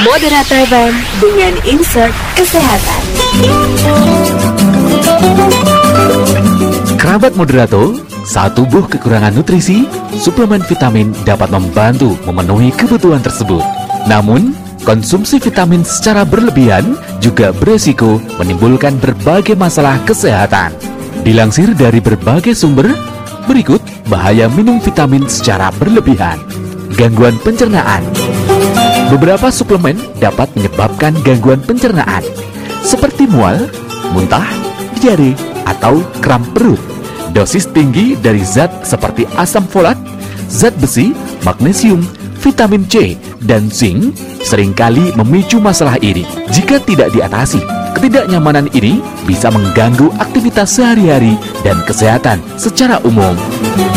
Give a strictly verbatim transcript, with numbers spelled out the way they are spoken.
Moderator Band dengan insert kesehatan. Kerabat Moderato, saat tubuh kekurangan nutrisi, suplemen vitamin dapat membantu memenuhi kebutuhan tersebut. Namun, konsumsi vitamin secara berlebihan juga beresiko menimbulkan berbagai masalah kesehatan. Dilansir dari berbagai sumber, berikut bahaya minum vitamin secara berlebihan. Gangguan pencernaan. Beberapa suplemen dapat menyebabkan gangguan pencernaan, seperti mual, muntah, diare, atau kram perut. Dosis tinggi dari zat seperti asam folat, zat besi, magnesium, vitamin C, dan zinc seringkali memicu masalah ini. Jika tidak diatasi, ketidaknyamanan ini bisa mengganggu aktivitas sehari-hari dan kesehatan secara umum.